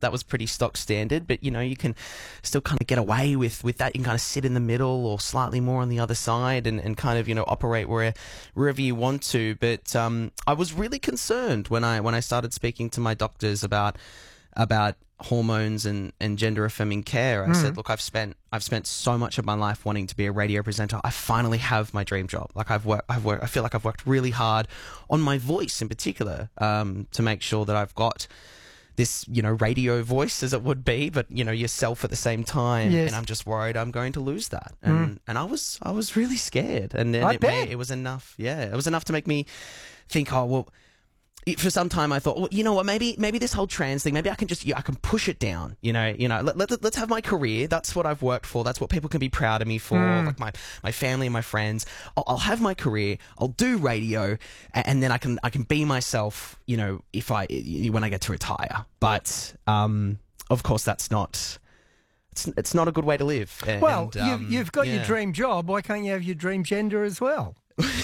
was pretty stock standard. But, you know, you can still kind of get away with that. You can kind of sit in the middle or slightly more on the other side and kind of, you know, operate wherever you want to. But I was really concerned when I started speaking to my doctors about hormones and gender affirming care. I said, look, I've spent so much of my life wanting to be a radio presenter. I finally have my dream job. Like I feel like I've worked really hard on my voice in particular, to make sure that I've got this, you know, radio voice as it would be, but, you know, yourself at the same time. Yes. And I'm just worried I'm going to lose that. And I was really scared. And then it was enough. Yeah. It was enough to make me think, oh, well, for some time I thought, well, you know what, maybe this whole trans thing, maybe I can push it down, you know, let's have my career. That's what I've worked for. That's what people can be proud of me for. Like my family and my friends. I'll have my career. I'll do radio, and then I can be myself, you know, when I get to retire. But, of course that's not, it's not a good way to live. Well, you've got your dream job. Why can't you have your dream gender as well?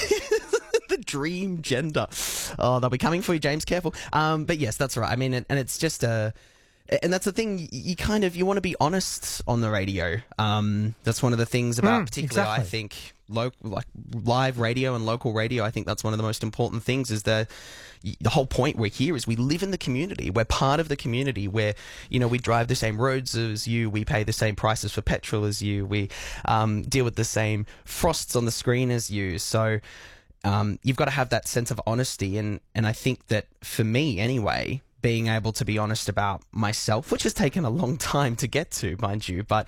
The dream gender. Oh, they'll be coming for you, James. Careful. But yes, that's right. I mean, and it's just and that's the thing. You want to be honest on the radio. That's one of the things about particularly, exactly. I think, like live radio and local radio. I think that's one of the most important things. Is the whole point we're here is we live in the community. We're part of the community. Where, you know, we drive the same roads as you. We pay the same prices for petrol as you. We deal with the same frosts on the screen as you. So. You've got to have that sense of honesty, and I think that for me anyway, being able to be honest about myself, which has taken a long time to get to, mind you, but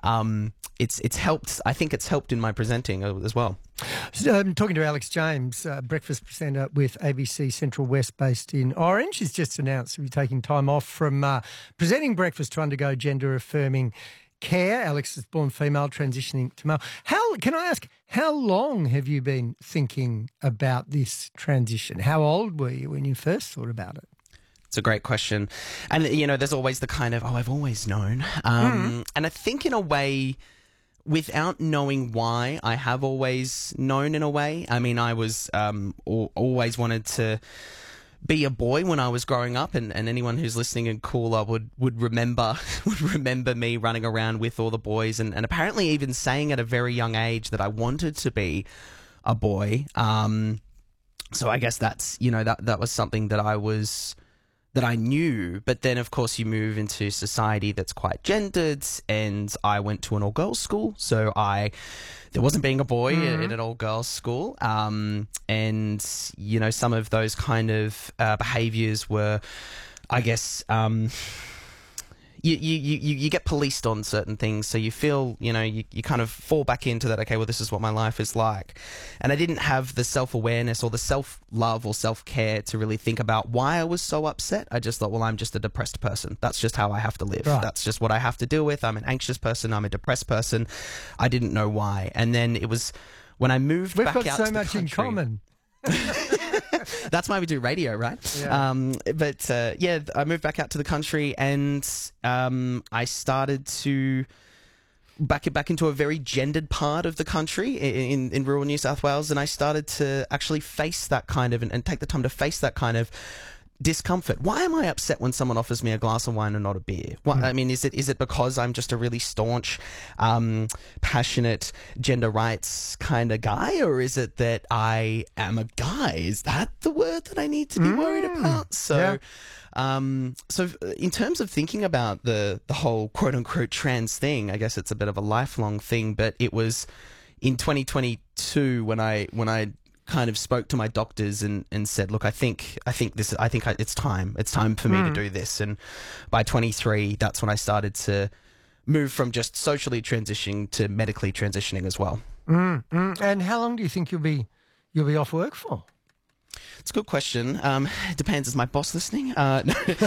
it's helped. I think it's helped in my presenting as well. So, I'm talking to Alex James, breakfast presenter with ABC Central West, based in Orange. He's just announced he'll be taking time off from presenting breakfast to undergo gender affirming care. Alex is born female, transitioning to male. Can I ask, how long have you been thinking about this transition? How old were you when you first thought about it? It's a great question. And, you know, there's always the kind of, I've always known. And I think in a way, without knowing why, I have always known in a way. I mean, I was always wanted to be a boy when I was growing up, and anyone who's listening in Coolah would remember me running around with all the boys, and apparently even saying at a very young age that I wanted to be a boy. So I guess that's, you know, that was something that I knew. But then, of course, you move into society that's quite gendered, and I went to an all-girls school, so there wasn't being a boy in an all-girls school. And, you know, some of those kind of behaviours were, I guess, you get policed on certain things, so you feel, you know, you kind of fall back into that, okay, well, this is what my life is like. And I didn't have the self-awareness or the self-love or self-care to really think about why I was so upset. I just thought, well, I'm just a depressed person. That's just how I have to live. Right. That's just what I have to deal with. I'm an anxious person. I'm a depressed person. I didn't know why. And then it was when I moved back out to the country. We've got so much in common. That's why we do radio, right? Yeah. I moved back out to the country, and I started to back into a very gendered part of the country in rural New South Wales, and I started to actually face that kind of and take the time to face that kind of discomfort. Why am I upset when someone offers me a glass of wine and not a beer? I mean, is it because I'm just a really staunch, passionate gender rights kind of guy, or is it that I am a guy? Is that the word that I need to be worried about? So, so in terms of thinking about the whole quote unquote trans thing, I guess it's a bit of a lifelong thing, but it was in 2022 when I kind of spoke to my doctors and said, look, I think it's time for me to do this. And by 23, that's when I started to move from just socially transitioning to medically transitioning as well. And how long do you think you'll be off work for? It's a good question. It depends. Is my boss listening? No.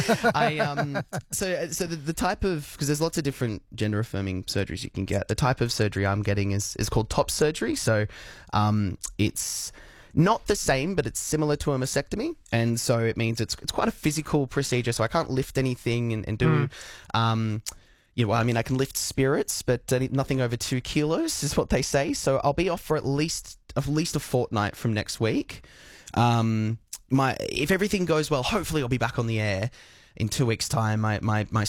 So the type of, because there's lots of different gender affirming surgeries you can get. The type of surgery I'm getting is called top surgery. So it's not the same, but it's similar to a mastectomy, and so it means it's quite a physical procedure. So I can't lift anything and do. Well, I mean, I can lift spirits, but nothing over 2 kilos is what they say. So I'll be off for at least a fortnight from next week. If everything goes well, hopefully I'll be back on the air in 2 weeks' time. My